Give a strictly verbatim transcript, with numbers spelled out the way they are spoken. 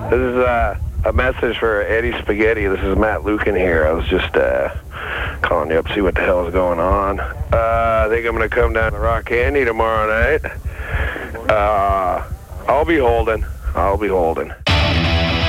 This is uh, a message for Eddie Spaghetti. This is Matt Lucan here. I was just uh, calling you up to see what the hell is going on. Uh, I think I'm going to come down to Rock Candy tomorrow night. Uh, I'll be holding. I'll be holding.